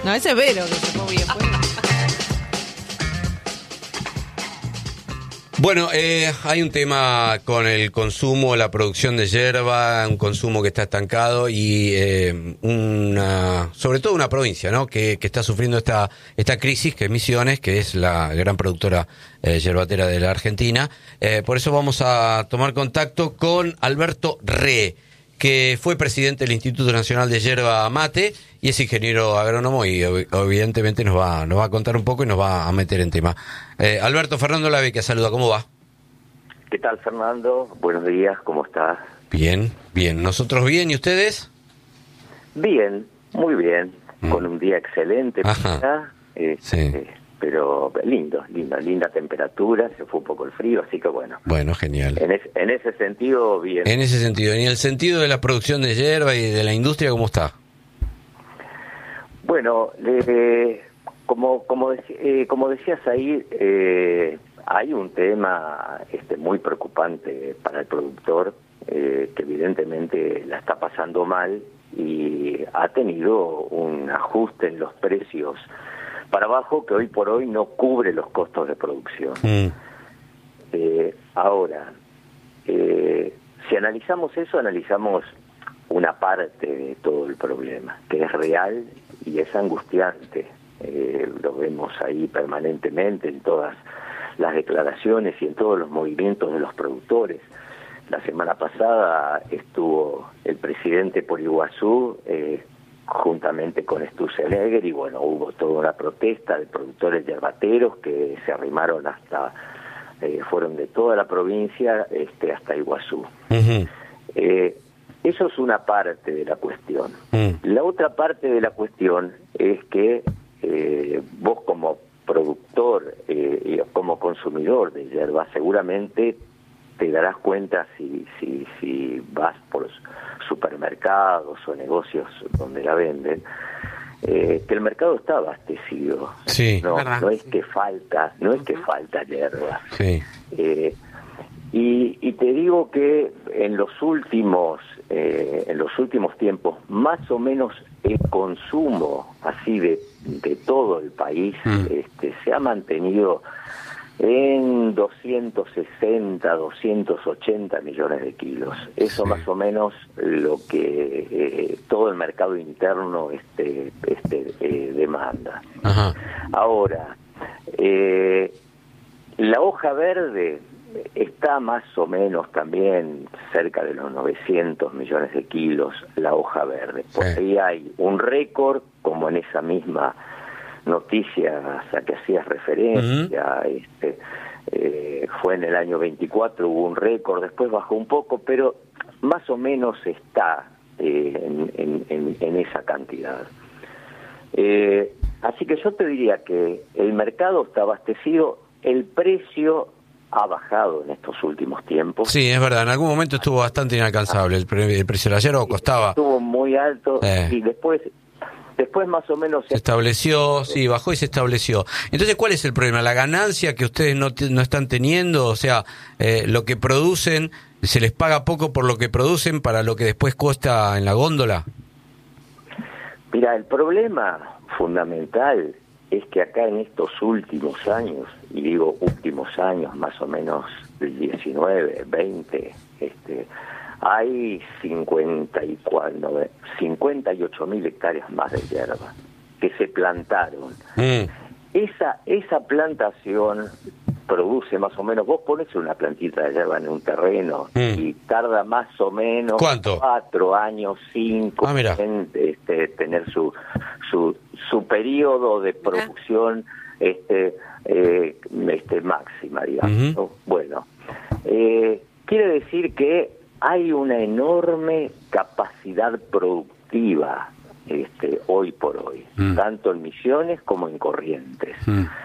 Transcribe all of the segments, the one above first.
No, ese es Vero que se fue bien. Bueno, hay un tema con el consumo, la producción de yerba, un consumo que está estancado y sobre todo una provincia, ¿no? que está sufriendo esta crisis, que es Misiones, que es la gran productora yerbatera de la Argentina. Por eso vamos a tomar contacto con Alberto Ree, que fue presidente del Instituto Nacional de Yerba Mate y es ingeniero agrónomo y evidentemente nos va a contar un poco y nos va a meter en tema. Alberto, Fernando Lavequia saluda, ¿cómo va? ¿Qué tal, Fernando? Buenos días, ¿cómo estás? Bien, nosotros bien, ¿y ustedes? Bien, muy bien, con un día excelente, sí. Pero linda temperatura, se fue un poco el frío, así que bueno. Bueno, genial. En ese sentido, bien. En ese sentido, ¿y el sentido de la producción de yerba y de la industria, cómo está? Bueno, como decías ahí, hay un tema muy preocupante para el productor, que evidentemente la está pasando mal y ha tenido un ajuste en los precios para abajo que hoy por hoy no cubre los costos de producción. Ahora, si analizamos eso, analizamos una parte de todo el problema, que es real y es angustiante. Lo vemos ahí permanentemente en todas las declaraciones y en todos los movimientos de los productores. La semana pasada estuvo el presidente por Iguazú, juntamente con Sturzenegger, y bueno, hubo toda una protesta de productores yerbateros que se arrimaron fueron de toda la provincia hasta Iguazú. Eso es una parte de la cuestión. La otra parte de la cuestión es que vos como productor y como consumidor de yerba seguramente te darás cuenta si vas por supermercados o negocios donde la venden, que el mercado está abastecido. Sí, no es que falta yerba. Sí. Y te digo que en los últimos tiempos, más o menos el consumo así de todo el país se ha mantenido en 260, 280 millones de kilos. Eso más o menos lo que todo el mercado interno demanda. Ajá. Ahora, la hoja verde está más o menos también cerca de los 900 millones de kilos, la hoja verde. Por ahí hay un récord, como en esa misma noticia a que hacías referencia, fue en el año 24, hubo un récord, después bajó un poco, pero más o menos está en esa cantidad. Así que yo te diría que el mercado está abastecido, el precio ha bajado en estos últimos tiempos. Sí, es verdad, en algún momento estuvo bastante inalcanzable, el precio de la yerba costaba. Estuvo muy alto y después más o menos se estableció, sí, bajó y se estableció. Entonces, ¿cuál es el problema? ¿La ganancia que ustedes no están teniendo? O sea, lo que producen, ¿se les paga poco por lo que producen para lo que después cuesta en la góndola? Mira, el problema fundamental es que acá en estos últimos años, y digo últimos años, más o menos del 19, 20, hay 58.000 hectáreas más de yerba que se plantaron. Esa plantación produce más o menos, vos pones una plantita de yerba en un terreno y tarda más o menos 4 años, 5 en tener su periodo de producción máxima, digamos. Bueno, quiere decir que hay una enorme capacidad productiva hoy por hoy, tanto en Misiones como en Corrientes.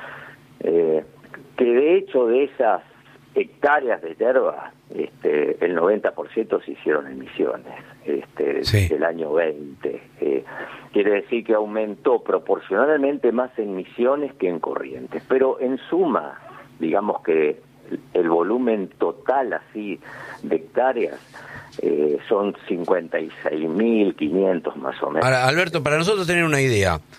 Que de hecho de esas hectáreas de yerba, el 90% se hicieron en Misiones, desde el año 20. Quiere decir que aumentó proporcionalmente más en Misiones que en Corrientes. Pero en suma, digamos que el volumen total así de hectáreas son 56.500 más o menos. Ahora, Alberto, para nosotros tener una idea,